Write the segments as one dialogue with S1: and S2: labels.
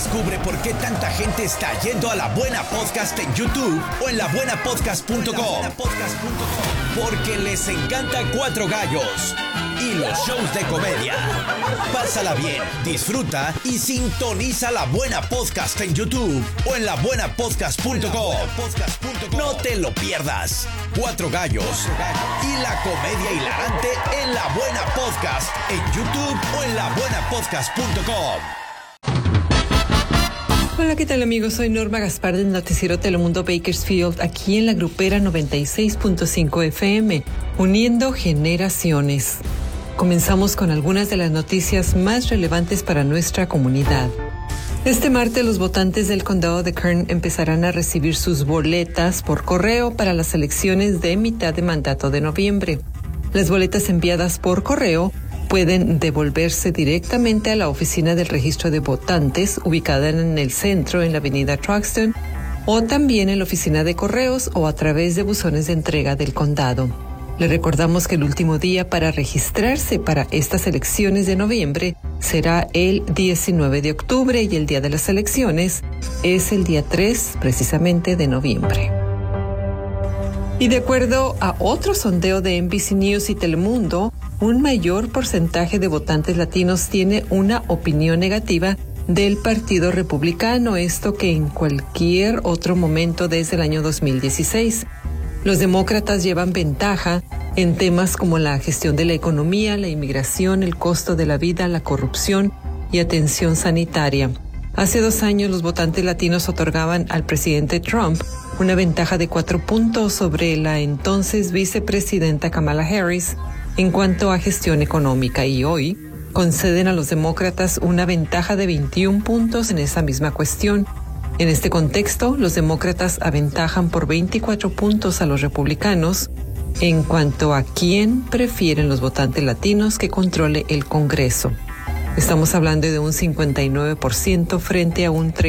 S1: Descubre por qué tanta gente está yendo a La Buena Podcast en YouTube o en labuenapodcast.com. Porque les encanta Cuatro Gallos y los shows de comedia. Pásala bien, disfruta y sintoniza La Buena Podcast en YouTube o en labuenapodcast.com. No te lo pierdas. Cuatro Gallos y la comedia hilarante en La Buena Podcast en YouTube o en labuenapodcast.com.
S2: Hola, ¿qué tal, amigos? Soy Norma Gaspar del noticiero Telemundo Bakersfield, aquí en la grupera 96.5 FM, uniendo generaciones. Comenzamos con algunas de las noticias más relevantes para nuestra comunidad. Este martes, los votantes del condado de Kern empezarán a recibir sus boletas por correo para las elecciones de mitad de mandato de noviembre. Las boletas enviadas por correo pueden devolverse directamente a la oficina del registro de votantes, ubicada en el centro, en la avenida Truxtun, o también en la oficina de correos o a través de buzones de entrega del condado. Le recordamos que el último día para registrarse para estas elecciones de noviembre será el 19 de octubre y el día de las elecciones es el día 3, precisamente, de noviembre. Y de acuerdo a otro sondeo de NBC News y Telemundo, un mayor porcentaje de votantes latinos tiene una opinión negativa del Partido Republicano, esto que en cualquier otro momento desde el año 2016. Los demócratas llevan ventaja en temas como la gestión de la economía, la inmigración, el costo de la vida, la corrupción y atención sanitaria. Hace 2 años, los votantes latinos otorgaban al presidente Trump una ventaja de 4 puntos sobre la entonces vicepresidenta Kamala Harris en cuanto a gestión económica, y hoy conceden a los demócratas una ventaja de 21 puntos en esa misma cuestión. En este contexto, los demócratas aventajan por 24 puntos a los republicanos en cuanto a quién prefieren los votantes latinos que controle el Congreso. Estamos hablando de un 59% frente a un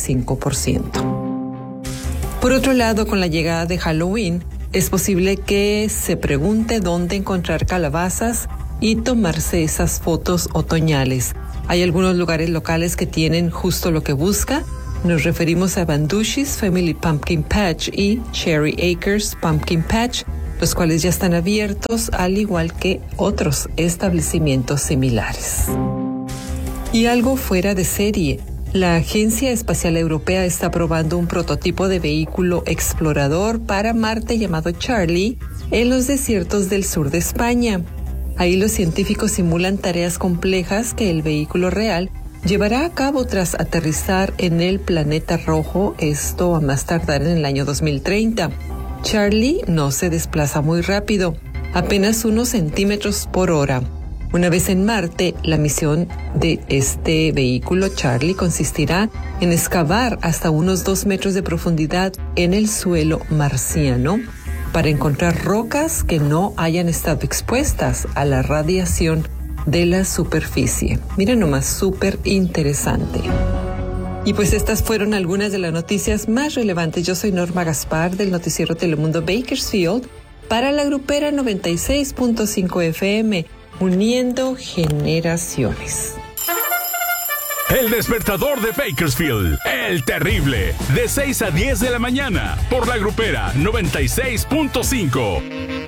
S2: 35%. Por otro lado, con la llegada de Halloween, es posible que se pregunte dónde encontrar calabazas y tomarse esas fotos otoñales. Hay algunos lugares locales que tienen justo lo que busca. Nos referimos a Bandushis Family Pumpkin Patch y Cherry Acres Pumpkin Patch, los cuales ya están abiertos, al igual que otros establecimientos similares. Y algo fuera de serie. La Agencia Espacial Europea está probando un prototipo de vehículo explorador para Marte llamado Charlie en los desiertos del sur de España. Ahí los científicos simulan tareas complejas que el vehículo real llevará a cabo tras aterrizar en el planeta rojo, esto a más tardar en el año 2030. Charlie no se desplaza muy rápido, apenas unos centímetros por hora. Una vez en Marte, la misión de este vehículo Charlie consistirá en excavar hasta unos 2 metros de profundidad en el suelo marciano para encontrar rocas que no hayan estado expuestas a la radiación de la superficie. Mira nomás, súper interesante. Y pues estas fueron algunas de las noticias más relevantes. Yo soy Norma Gaspar del noticiero Telemundo Bakersfield para la grupera 96.5 FM, uniendo generaciones.
S3: El despertador de Bakersfield, el terrible, de 6 a 10 de la mañana, por la grupera 96.5.